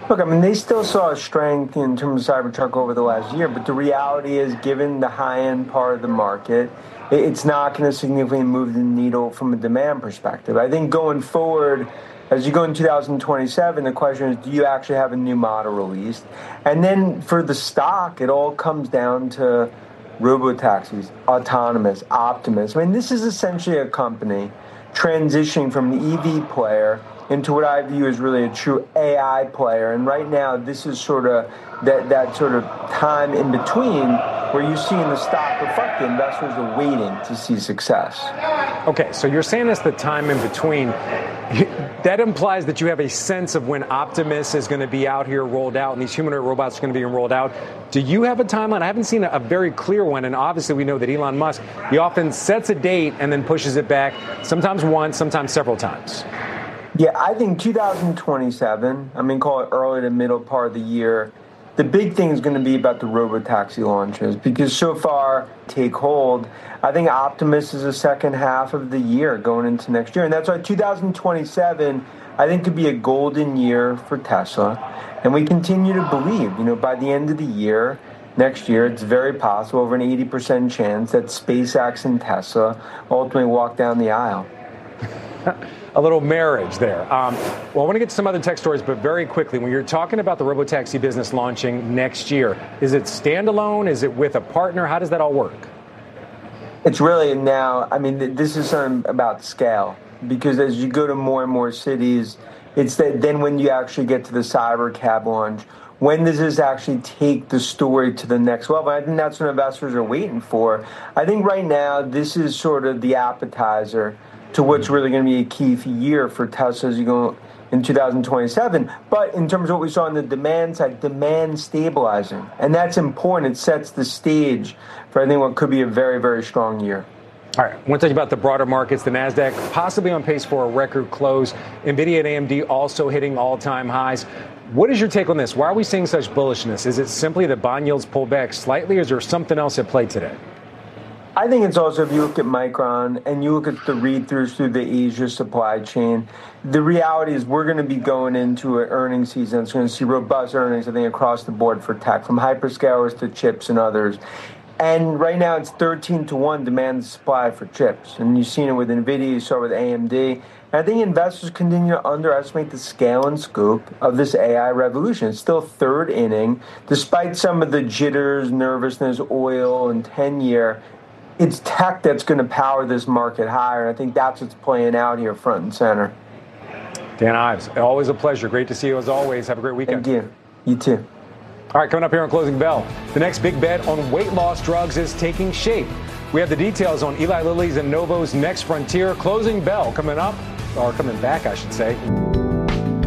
Look, I mean, they still saw a strength in terms of Cybertruck over the last year, but the reality is, given the high-end part of the market, it's not going to significantly move the needle from a demand perspective. I think going forward, as you go in 2027, the question is, do you actually have a new model released? And then for the stock, it all comes down to robotaxis, autonomous, Optimus. I mean, this is essentially a company transitioning from the EV player into what I view as really a true AI player. And right now, this is sort of that sort of time in between where you see in the stock reflect the investors are waiting to see success. Okay, so you're saying it's the time in between. That implies that you have a sense of when Optimus is going to be out here rolled out and these humanoid robots are going to be rolled out. Do you have a timeline? I haven't seen a very clear one. And obviously we know that Elon Musk, he often sets a date and then pushes it back, sometimes once, sometimes several times. Yeah, I think 2027, I mean, call it early to middle part of the year, the big thing is going to be about the robotaxi launches because so far, take hold. I think Optimus is the second half of the year going into next year. And that's why 2027, I think, could be a golden year for Tesla. And we continue to believe, by the end of the year, next year, it's very possible, over an 80% chance that SpaceX and Tesla ultimately walk down the aisle. A little marriage there. Well, I want to get to some other tech stories, but very quickly, when you're talking about the robotaxi business launching next year, is it standalone? Is it with a partner? How does that all work? It's really now, I mean, this is something about scale, because as you go to more and more cities, it's that then when you actually get to the Cybercab launch, when does this actually take the story to the next level? I think that's what investors are waiting for. I think right now, this is sort of the appetizer to what's really going to be a key year for Tesla as you go in 2027. But in terms of what we saw on the demand side, demand stabilizing. And that's important. It sets the stage for, I think, what could be a very, very strong year. All right, I want to talk about the broader markets. The NASDAQ possibly on pace for a record close. NVIDIA and AMD also hitting all-time highs. What is your take on this? Why are we seeing such bullishness? Is it simply that bond yields pull back slightly, or is there something else at play today? I think it's also, if you look at Micron and you look at the read-throughs through the Asia supply chain, the reality is we're going to be going into an earnings season. It's going to see robust earnings, I think, across the board for tech, from hyperscalers to chips and others. And right now it's 13-1 demand and supply for chips. And you've seen it with NVIDIA, you saw it with AMD. And I think investors continue to underestimate the scale and scope of this AI revolution. It's still third inning. Despite some of the jitters, nervousness, oil, and 10-year, it's tech that's going to power this market higher. And I think that's what's playing out here front and center. Dan Ives, always a pleasure. Great to see you as always. Have a great weekend. Thank you. You too. All right, coming up here on Closing Bell, the next big bet on weight loss drugs is taking shape. We have the details on Eli Lilly's and Novo's next frontier. Closing Bell coming up, or coming back, I should say.